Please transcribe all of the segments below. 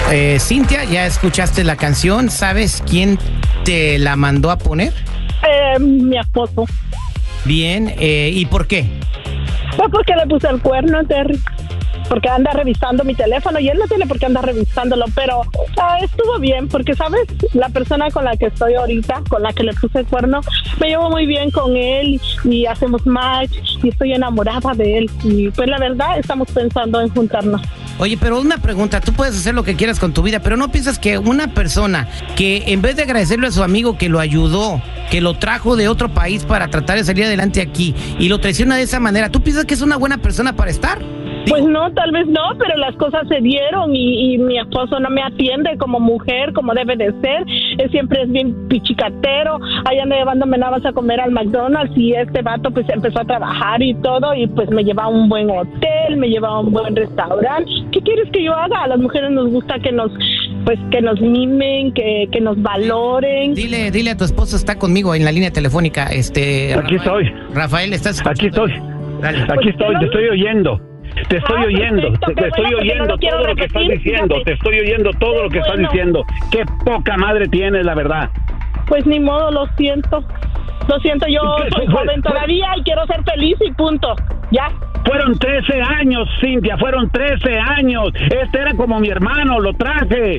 Cintia, ya escuchaste la canción, ¿sabes quién te la mandó a poner? Mi esposo. Bien, ¿y por qué? Pues porque le puse el cuerno, Terry. Porque anda revisando mi teléfono y él no tiene por qué andar revisándolo, pero estuvo bien, porque, ¿sabes? La persona con la que estoy ahorita, con la que le puse el cuerno, me llevo muy bien con él y hacemos match y estoy enamorada de él y pues la verdad estamos pensando en juntarnos. Oye, pero una pregunta, tú puedes hacer lo que quieras con tu vida, pero ¿no piensas que una persona que en vez de agradecerle a su amigo que lo ayudó, que lo trajo de otro país para tratar de salir adelante aquí y lo traiciona de esa manera, ¿tú piensas que es una buena persona para estar? Pues no, tal vez no, pero las cosas se dieron y mi esposo no me atiende como mujer, como debe de ser. Él siempre es bien pichicatero. Allá anda llevándome nada más a comer al McDonald's y este vato pues empezó a trabajar y todo y pues me lleva a un buen hotel, me lleva a un buen restaurante. ¿Qué quieres que yo haga? A las mujeres nos gusta que nos mimen, que nos valoren. Dile a tu esposo, está conmigo en la línea telefónica. Aquí estoy. Rafael, ¿estás escuchando? Aquí estoy. Dale. Aquí estoy, te estoy oyendo. Te estoy oyendo, perfecto, te estoy oyendo no todo lo que estás repetir, diciendo, fíjate. te estoy oyendo todo lo que estás diciendo. Qué poca madre tienes, la verdad. Pues ni modo, lo siento. Lo siento, yo soy joven todavía y quiero ser feliz y punto. Ya. Fueron 13 años, Cintia, fueron 13 años. Este era como mi hermano, lo traje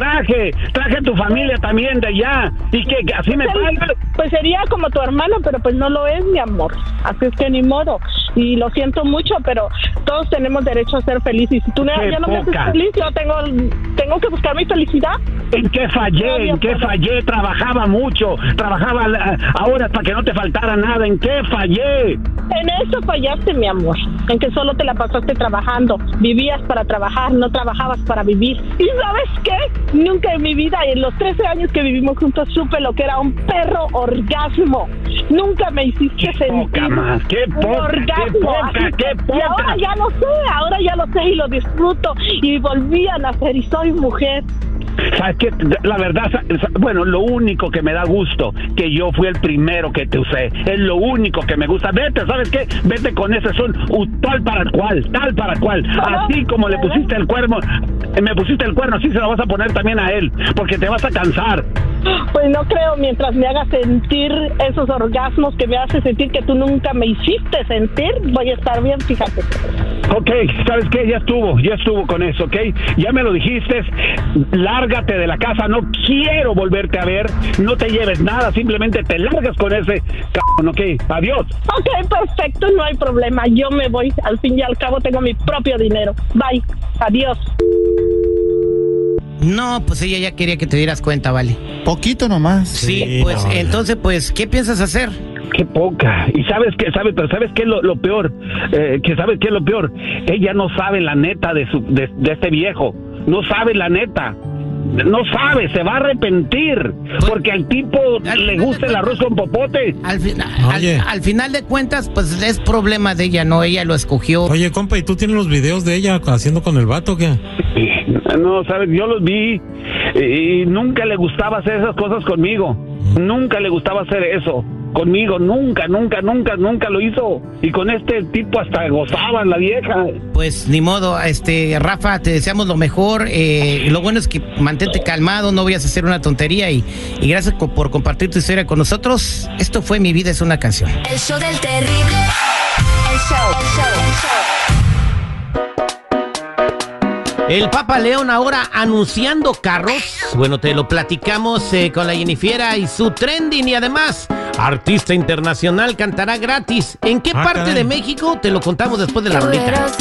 a tu familia también de allá. ¿Y que así me pasa? Pues sería como tu hermano, pero pues no lo es, mi amor. Así es que ni modo. Y lo siento mucho, pero todos tenemos derecho a ser felices. Y si tú ya no me haces feliz, yo tengo que buscar mi felicidad. ¿En qué fallé? ¿En qué fallé? Trabajaba mucho, trabajaba ahora para que no te faltara nada. ¿En qué fallé? En eso fallaste, mi amor. En que solo te la pasaste trabajando. Vivías para trabajar, no trabajabas para vivir. ¿Y sabes qué? Nunca en mi vida, en los 13 años que vivimos juntos, supe lo que era un perro orgasmo. Nunca me hiciste sentir qué poca, orgasmo. qué poca. Y ahora ya lo sé y lo disfruto. Y volví a nacer y soy mujer. ¿Sabes qué? La verdad, bueno, lo único que me da gusto, que yo fui el primero que te usé, es lo único que me gusta. Vete, ¿sabes qué? Vete con ese son tal para cual. Así como le pusiste el cuerno, me pusiste el cuerno, así se lo vas a poner también a él, porque te vas a cansar. Pues no creo, mientras me hagas sentir esos orgasmos que me hace sentir que tú nunca me hiciste sentir, voy a estar bien, fíjate. Ok, ¿sabes qué? Ya estuvo con eso, ¿ok? Ya me lo dijiste, lárgate de la casa, no quiero volverte a ver, no te lleves nada, simplemente te largas con ese cabrón, ¿ok? Adiós. Ok, perfecto, no hay problema, yo me voy, al fin y al cabo tengo mi propio dinero. Bye, adiós. No, pues ella ya quería que te dieras cuenta, vale. Poquito nomás. Sí, pues no, entonces, pues, ¿qué piensas hacer? Qué poca. Y ¿sabes qué? Pero ¿sabes qué es lo peor? ¿Sabes qué es lo peor? Ella no sabe la neta de este viejo. No sabe la neta. No sabe, se va a arrepentir. Porque al tipo le gusta el arroz con popote. Al final de cuentas, pues es problema de ella, no, ella lo escogió. Oye, compa, ¿y tú tienes los videos de ella haciendo con el vato o qué? No, sabes, yo los vi y nunca le gustaba hacer esas cosas conmigo. Nunca le gustaba hacer eso conmigo, nunca lo hizo. Y con este tipo hasta gozaban la vieja. Pues ni modo, Rafa, te deseamos lo mejor. Lo bueno es que mantente calmado, no vayas a hacer una tontería y gracias por compartir tu historia con nosotros. Esto fue Mi Vida es una Canción. El show del terrible. El show. El Papa León ahora anunciando carros. Bueno, te lo platicamos con la Jennifiera y su trending. Y además, artista internacional cantará gratis. ¿En qué parte de México? Te lo contamos después de la rolita.